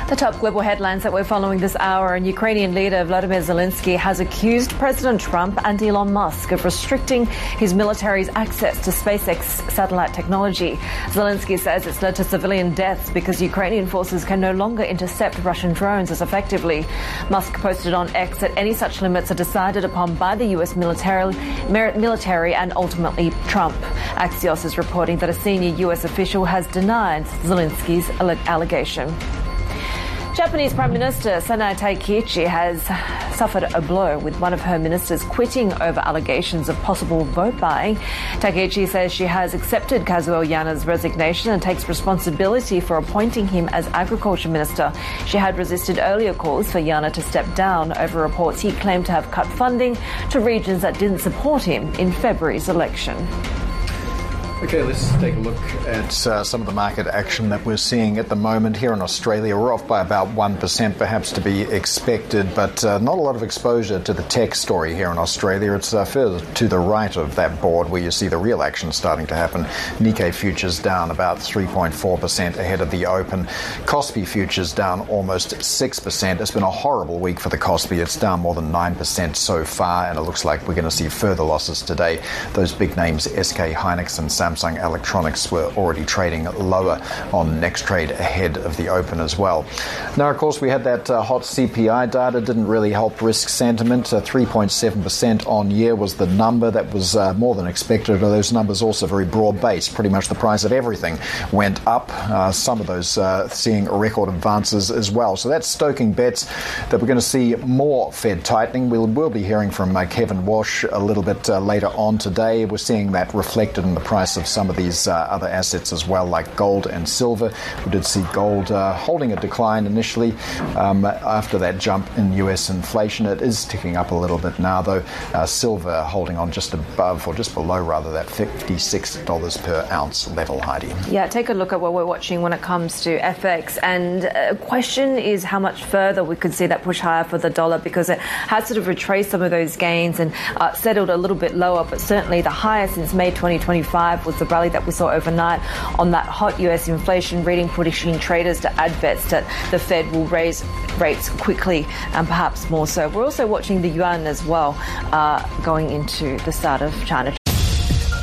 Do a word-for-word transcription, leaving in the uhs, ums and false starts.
The top global headlines that we're following this hour, and Ukrainian leader Vladimir Zelensky has accused President Trump and Elon Musk of restricting his military's access to SpaceX satellite technology. Zelensky says it's led to civilian deaths because Ukrainian forces can no longer intercept Russian drones as effectively. Musk posted on X that any such limits are decided upon by the U S military, military and ultimately Trump. Axios is reporting that a senior U S official has denied Zelensky's allegation. Japanese Prime Minister Sanae Takaichi has suffered a blow, with one of her ministers quitting over allegations of possible vote buying. Takaichi says she has accepted Kazuo Yana's resignation and takes responsibility for appointing him as Agriculture Minister. She had resisted earlier calls for Yana to step down over reports he claimed to have cut funding to regions that didn't support him in February's election. Okay, let's take a look at uh, some of the market action that we're seeing at the moment here in Australia. We're off by about one percent, perhaps to be expected, but uh, not a lot of exposure to the tech story here in Australia. It's uh, further to the right of that board where you see the real action starting to happen. Nikkei futures down about three point four percent ahead of the open. Kospi futures down almost six percent. It's been a horrible week for the Kospi. It's down more than nine percent so far, and it looks like we're going to see further losses today. Those big names, S K Hynix and Samsung Samsung Electronics, were already trading lower on next trade ahead of the open as well. Now, of course, we had that uh, hot C P I data. Didn't really help risk sentiment. Uh, three point seven percent on year was the number. That was uh, more than expected. Those numbers also very broad-based. Pretty much the price of everything went up. Uh, some of those uh, seeing record advances as well. So that's stoking bets that we're going to see more Fed tightening. We'll, we'll be hearing from uh, Kevin Walsh a little bit uh, later on today. We're seeing that reflected in the price of some of these uh, other assets as well, like gold and silver. We did see gold uh, holding a decline initially um, after that jump in U S inflation. It is ticking up a little bit now, though. Uh, silver holding on just above, or just below rather, that fifty-six dollars per ounce level, Heidi. Yeah, take a look at what we're watching when it comes to F X. And the question is how much further we could see that push higher for the dollar, because it has sort of retraced some of those gains and uh, settled a little bit lower, but certainly the highest since May twenty twenty-five was the rally that we saw overnight on that hot U S inflation reading, pushing traders to add bets that the Fed will raise rates quickly and perhaps more so. We're also watching the yuan as well uh, going into the start of China